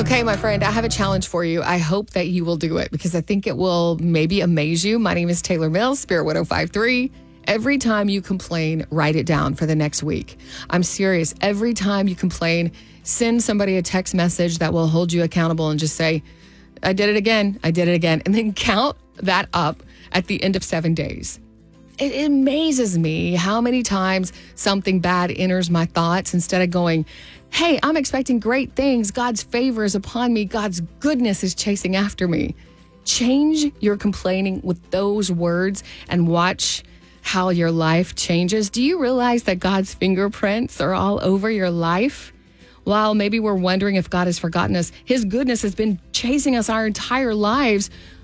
Okay, my friend, I have a challenge for you. I hope that you will do it because I think it will maybe amaze you. My name is Taylor Mills, Spirit 1053. Every time you complain, write it down for the next week. I'm serious. Every time you complain, send somebody a text message that will hold you accountable and just say, I did it again. I did it again. And then count that up at the end of 7 days. It amazes me how many times something bad enters my thoughts instead of going, hey, I'm expecting great things. God's favor is upon me. God's goodness is chasing after me. Change your complaining with those words and watch how your life changes. Do you realize that God's fingerprints are all over your life? While maybe we're wondering if God has forgotten us, his goodness has been chasing us our entire lives.